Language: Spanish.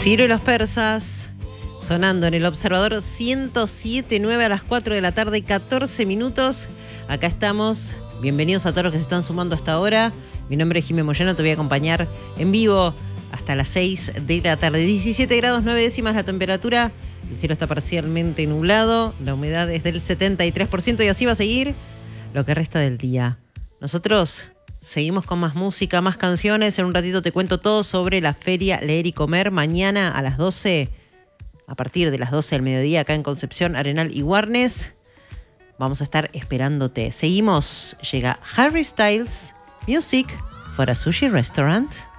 Ciro y los persas, sonando en el Observador 107.9 a las 4 de la tarde, 14 minutos. Acá estamos. Bienvenidos a todos los que se están sumando hasta ahora. Mi nombre es Jimé Moyano, te voy a acompañar en vivo hasta las 6 de la tarde. 17 grados 9 décimas la temperatura. El cielo está parcialmente nublado. La humedad es del 73% y así va a seguir lo que resta del día. Nosotros seguimos con más música, más canciones. En un ratito te cuento todo sobre la Feria Leer y Comer. Mañana a las 12, a partir de las 12 del mediodía, acá en Concepción, Arenal y Warnes. Vamos a estar esperándote. Seguimos. Llega Harry Styles, Music for a Sushi Restaurant.